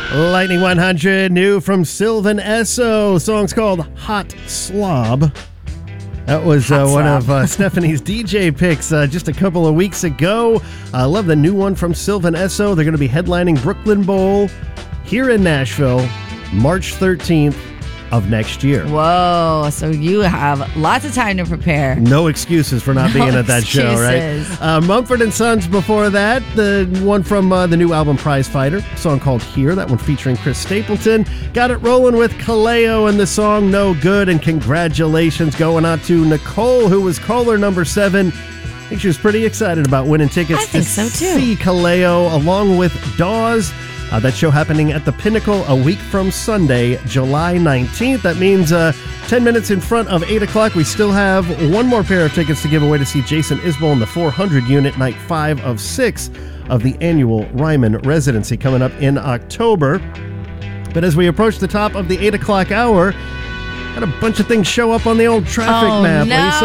Lightning 100, new from Sylvan Esso. Song's called Hot Slob. That was one of Stephanie's DJ picks just a couple of weeks ago. I love the new one from Sylvan Esso. They're going to be headlining Brooklyn Bowl here in Nashville, March 13th of next year. Whoa, so you have lots of time to prepare. No excuses for not being at that show, right? Mumford & Sons before that, the one from the new album Prize Fighter, song called Here, that one featuring Chris Stapleton. Got it rolling with Kaleo and the song No Good, and congratulations going out to Nicole, who was caller number 7. I think she was pretty excited about winning tickets see Kaleo along with Dawes. That show happening at the Pinnacle a week from Sunday, July 19th. That means 10 minutes in front of 8 o'clock. We still have one more pair of tickets to give away to see Jason Isbell in the 400 unit, night 5 of 6 of the annual Ryman residency coming up in October. But as we approach the top of the 8 o'clock hour, had a bunch of things show up on the old traffic map,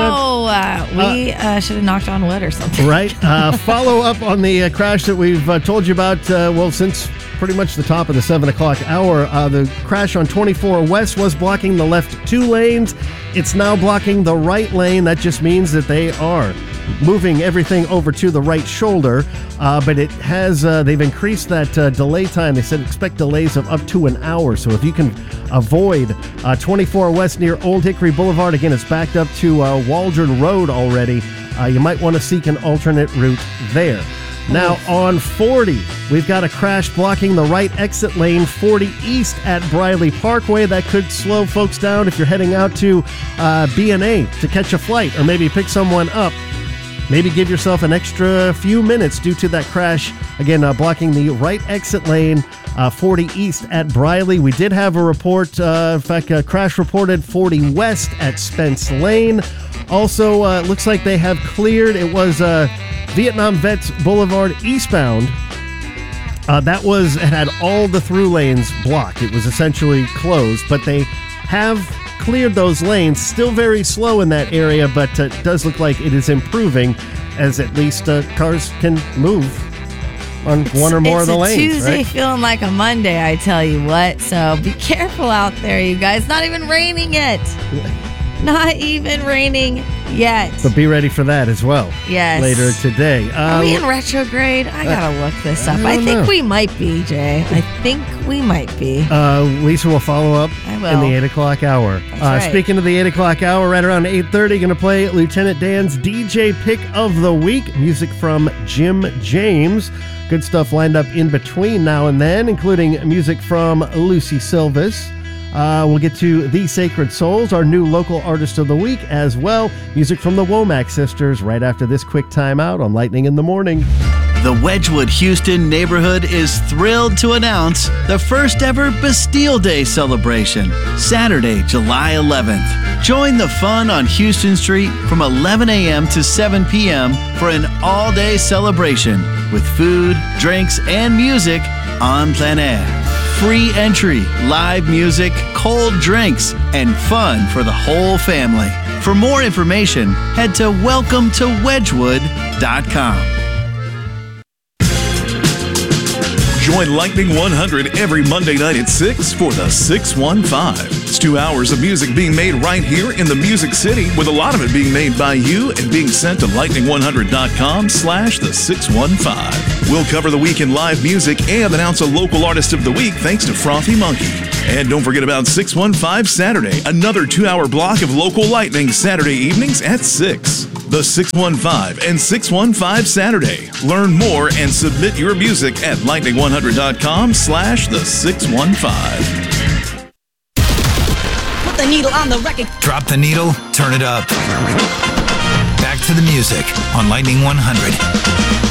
Lisa. We should have knocked on wood or something. Right. Follow up on the crash that we've told you about, since pretty much the top of the 7 o'clock hour. The crash on 24 West was blocking the left 2 lanes. It's now blocking the right lane. That just means that they are moving everything over to the right shoulder. But it has, they've increased that delay time. They said expect delays of up to an hour. So if you can avoid 24 West near Old Hickory Boulevard, again, it's backed up to Waldron Road already. You might want to seek an alternate route there. Now on 40, we've got a crash blocking the right exit lane, 40 East at Briley Parkway. That could slow folks down if you're heading out to B&A to catch a flight or maybe pick someone up. Maybe give yourself an extra few minutes due to that crash. Again, blocking the right exit lane, 40 East at Briley. We did have a report, in fact, a crash reported 40 West at Spence Lane. Also, looks like they have cleared. It was Vietnam Vets Boulevard eastbound. It had all the through lanes blocked. It was essentially closed, but they have cleared those lanes. Still very slow in that area, but it does look like it is improving as at least cars can move on one or more of the lanes. It's a Tuesday right? feeling like a Monday, I tell you what. So be careful out there, you guys. Not even raining yet. Not even raining yet. But be ready for that as well. Yes. Later today. Are we in retrograde? I gotta look this up. I think we might be, Jay. I think we might be. Lisa will follow up in the 8 o'clock hour. Right. Speaking of the 8 o'clock hour, right around 8:30, going to play Lieutenant Dan's DJ Pick of the Week. Music from Jim James. Good stuff lined up in between now and then, including music from Lucy Silvis. We'll get to The Sacred Souls, our new local artist of the week, as well. Music from the Womack Sisters right after this quick timeout on Lightning in the Morning. The Wedgwood Houston neighborhood is thrilled to announce the first ever Bastille Day celebration, Saturday, July 11th. Join the fun on Houston Street from 11 a.m. to 7 p.m. for an all-day celebration with food, drinks, and music on plein air. Free entry, live music, cold drinks, and fun for the whole family. For more information, head to welcometowedgwood.com. Join Lightning 100 every Monday night at 6 for the 615. It's 2 hours of music being made right here in the Music City, with a lot of it being made by you and being sent to lightning100.com/the615. We'll cover the week in live music and announce a local artist of the week thanks to Frothy Monkey. And don't forget about 615 Saturday, another 2-hour block of local Lightning Saturday evenings at 6. The 615 and 615 Saturday. Learn more and submit your music at lightning100.com/the615. Put the needle on the record. Drop the needle, turn it up. Back to the music on Lightning 100.